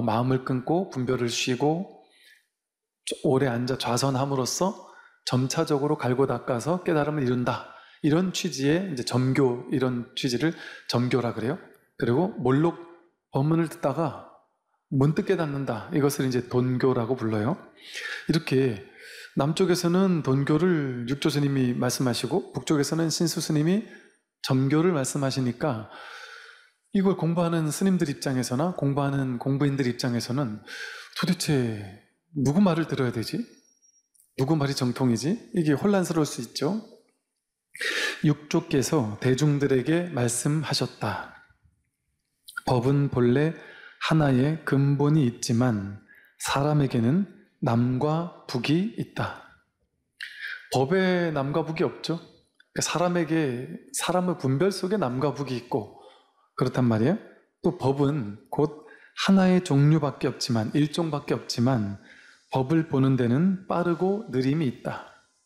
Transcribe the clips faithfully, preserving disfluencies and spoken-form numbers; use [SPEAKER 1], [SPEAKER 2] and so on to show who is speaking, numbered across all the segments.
[SPEAKER 1] 마음을 끊고 분별을 쉬고 오래 앉아 좌선함으로써 점차적으로 갈고 닦아서 깨달음을 이룬다. 이런 취지의 이제 점교, 이런 취지를 점교라 그래요. 그리고 몰록 법문을 듣다가 문득 깨닫는다. 이것을 이제 돈교라고 불러요. 이렇게 남쪽에서는 돈교를 육조 스님이 말씀하시고 북쪽에서는 신수 스님이 점교를 말씀하시니까 이걸 공부하는 스님들 입장에서나 공부하는 공부인들 입장에서는 도대체 누구 말을 들어야 되지? 누구 말이 정통이지? 이게 혼란스러울 수 있죠. 육조께서 대중들에게 말씀하셨다. 법은 본래 하나의 근본이 있지만 사람에게는 남과 북이 있다. 법에 남과 북이 없죠. 사람에게, 사람의 분별 속에 남과 북이 있고 그렇단 말이에요. 또 법은 곧 하나의 종류밖에 없지만, 일종밖에 없지만 법을 보는 데는 빠르고 느림이 있다.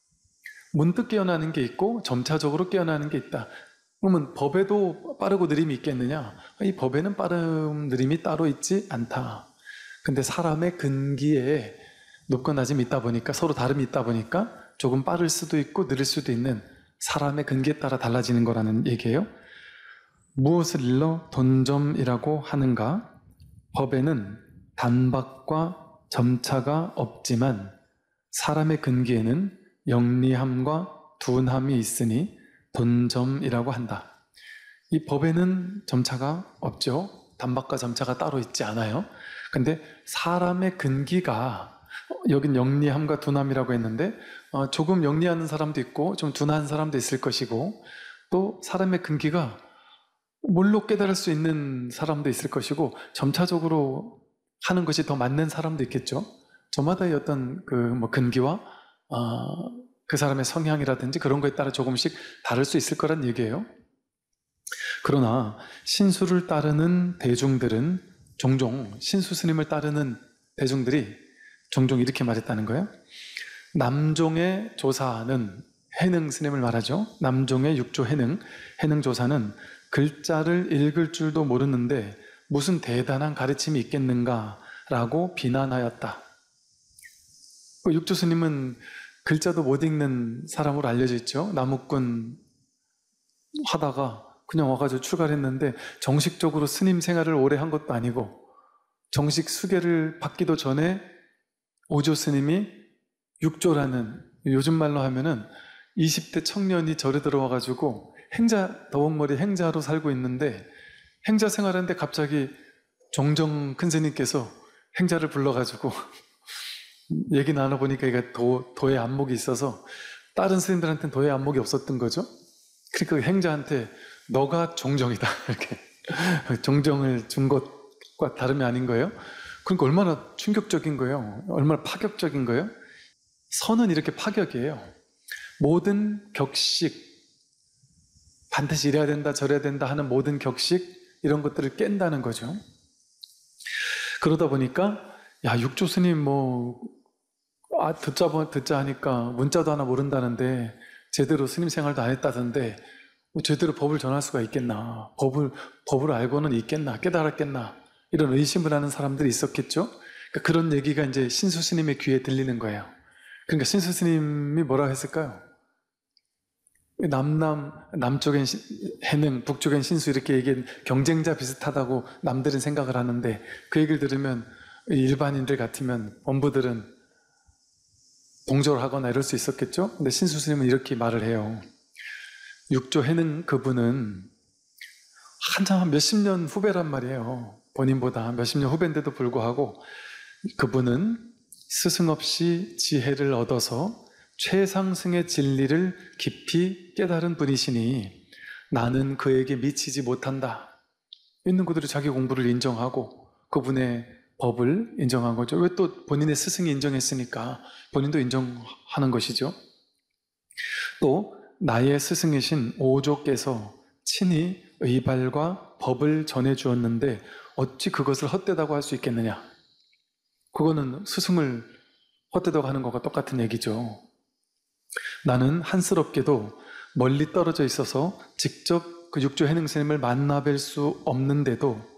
[SPEAKER 1] 문득 깨어나는 게 있고 점차적으로 깨어나는 게 있다. 그러면 법에도 빠르고 느림이 있겠느냐? 이 법에는 빠름, 느림이 따로 있지 않다. 근데 사람의 근기에 높고 낮음이 있다 보니까, 서로 다름이 있다 보니까 조금 빠를 수도 있고 느릴 수도 있는 사람의 근기에 따라 달라지는 거라는 얘기예요. 무엇을 일러 돈점이라고 하는가? 법에는 단박과 점차가 없지만 사람의 근기에는 영리함과 둔함이 있으니 돈점이라고 한다. 이 법에는 점차가 없죠. 단박과 점차가 따로 있지 않아요. 근데 사람의 근기가, 여긴 영리함과 둔함이라고 했는데 어, 조금 영리한 사람도 있고 좀 둔한 사람도 있을 것이고, 또 사람의 근기가 뭘로 깨달을 수 있는 사람도 있을 것이고 점차적으로 하는 것이 더 맞는 사람도 있겠죠. 저마다의 어떤 그 뭐 근기와 어, 그 사람의 성향이라든지 그런 거에 따라 조금씩 다를 수 있을 거란 얘기예요. 그러나 신수를 따르는 대중들은 종종, 신수 스님을 따르는 대중들이 종종 이렇게 말했다는 거예요. 남종의 조사는, 해능 스님을 말하죠. 남종의 육조 해능, 해능 조사는 글자를 읽을 줄도 모르는데 무슨 대단한 가르침이 있겠는가라고 비난하였다. 육조 스님은 글자도 못 읽는 사람으로 알려져 있죠. 나무꾼 하다가 그냥 와가지고 출가를 했는데 정식적으로 스님 생활을 오래 한 것도 아니고 정식 수계를 받기도 전에 오조 스님이 육조라는, 요즘 말로 하면은 이십 대 청년이 절에 들어와가지고 행자, 더벅머리 행자로 살고 있는데 행자 생활하는데 갑자기 종정 큰 스님께서 행자를 불러가지고 얘기 나눠보니까 이게 도, 도의 안목이 있어서 다른 스님들한테는 도의 안목이 없었던 거죠. 그러니까 행자한테 너가 종정이다 이렇게 종정을 준 것과 다름이 아닌 거예요. 그러니까 얼마나 충격적인 거예요. 얼마나 파격적인 거예요. 선은 이렇게 파격이에요. 모든 격식, 반드시 이래야 된다 저래야 된다 하는 모든 격식, 이런 것들을 깬다는 거죠. 그러다 보니까 야, 육조 스님 뭐 아, 듣자, 듣자 하니까 문자도 하나 모른다는데 제대로 스님 생활도 안 했다던데 뭐 제대로 법을 전할 수가 있겠나, 법을, 법을 알고는 있겠나, 깨달았겠나, 이런 의심을 하는 사람들이 있었겠죠. 그러니까 그런 얘기가 이제 신수 스님의 귀에 들리는 거예요. 그러니까 신수 스님이 뭐라고 했을까요? 남남, 남쪽엔 해능, 북쪽엔 신수, 이렇게 얘기한 경쟁자 비슷하다고 남들은 생각을 하는데 그 얘기를 들으면 일반인들 같으면 원부들은 동조를 하거나 이럴 수 있었겠죠? 근데 신수 스님은 이렇게 말을 해요. 육조 해능 그분은 한참 몇십 년 후배란 말이에요. 본인보다 몇십 년 후배인데도 불구하고 그분은 스승 없이 지혜를 얻어서 최상승의 진리를 깊이 깨달은 분이시니 나는 그에게 미치지 못한다. 있는 그들이 자기 공부를 인정하고 그분의 법을 인정한 거죠. 왜 또 본인의 스승이 인정했으니까 본인도 인정하는 것이죠. 또 나의 스승이신 오조께서 친히 의발과 법을 전해주었는데 어찌 그것을 헛되다고 할 수 있겠느냐. 그거는 스승을 헛되다고 하는 것과 똑같은 얘기죠. 나는 한스럽게도 멀리 떨어져 있어서 직접 그 육조 해능 스님을 만나뵐 수 없는데도